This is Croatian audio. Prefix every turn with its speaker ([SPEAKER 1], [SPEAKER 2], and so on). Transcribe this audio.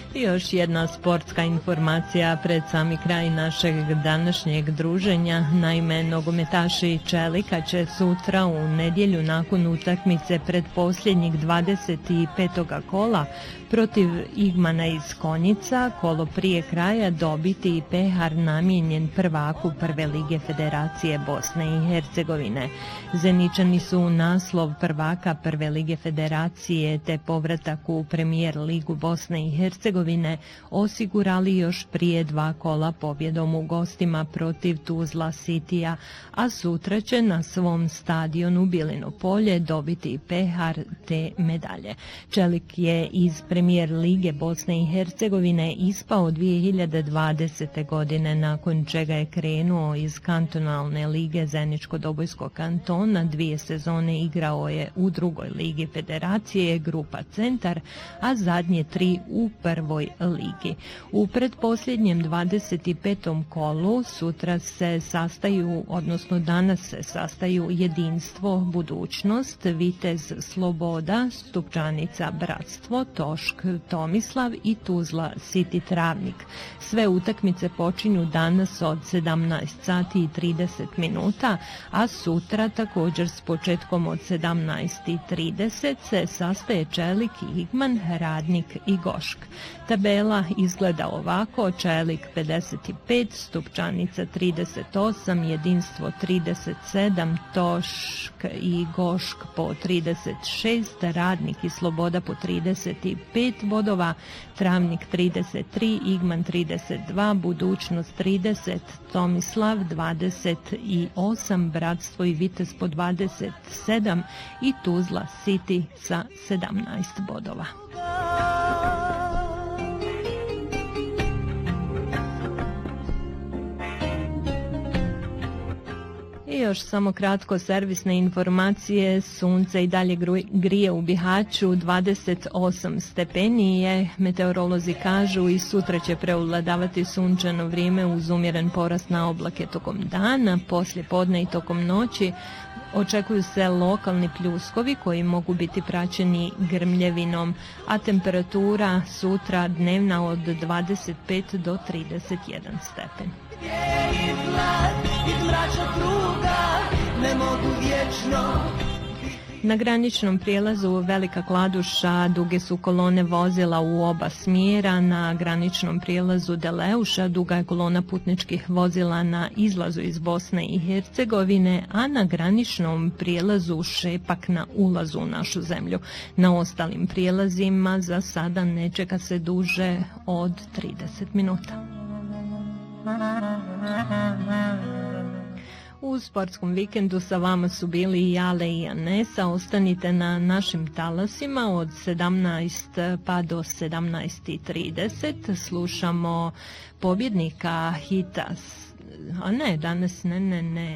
[SPEAKER 1] I još jedna sportska informacija pred sami kraj našeg današnjeg druženja. Naime, nogometaši Čelika će sutra u nedjelju nakon utakmice pred posljednjeg 25. kola protiv Igmana iz Konjica, kolo prije kraja, dobiti i pehar namijenjen prvaku Prve lige Federacije Bosne i Hercegovine. Zeničani su naslov prvaka Prve lige Federacije te povratak u Premijer ligu Bosne i Hercegovine osigurali još prije 2 kola pobjedom u gostima protiv Tuzla Citya, a sutra će na svom stadionu Bilino polje dobiti pehar te medalje. Čelik je iz Premijer lige Bosne i Hercegovine ispao 2020. godine, nakon čega je krenuo iz kantonalne lige Zeničko-Dobojskog kantona. 2 sezone igrao je u drugoj ligi Federacije Grupa Centar, a zadnje 3 u prvoj ligi. U predposljednjem 25. kolu sutra se sastaju, odnosno danas se sastaju Jedinstvo Budućnost, Vitez Sloboda, Stupčanica Bratstvo, Tošk Tomislav i Tuzla City Travnik. Sve utakmice počinju danas od 17:30, a sutra također s početkom od 17:30 se sastaje Čelik i Igman, Radnik i Gošk. Tabela izgleda ovako: Čelik 55, Stupčanica 38, Jedinstvo 37, Tošk i Gošk po 36, Radnik i Sloboda po 35 bodova, Travnik 33, Igman 32, Budućnost 30, Tomislav 28, Bratstvo i Vitez po 27 i Tuzla City sa 17 bodova. I još samo kratko servisne informacije. Sunce i dalje grije u Bihaću, 28 stepeni je, meteorolozi kažu, i sutra će prevladavati sunčano vrijeme uz umjeren porast na oblake tokom dana. Poslije podne i tokom noći očekuju se lokalni pljuskovi koji mogu biti praćeni grmljevinom, a temperatura sutra dnevna od 25 do 31 stepen. Na graničnom prijelazu Velika Kladuša duge su kolone vozila u oba smjera. Na graničnom prijelazu Deleuša duga je kolona putničkih vozila na izlazu iz Bosne i Hercegovine, a na graničnom prijelazu Šepak na ulazu u našu zemlju. Na ostalim prijelazima za sada ne čeka se duže od 30 minuta. U sportskom vikendu sa vama su bili i Jale i Anesa. Ostanite na našim talasima od 17 pa do 17:30. Slušamo pobjednika hita, a ne, danas ne.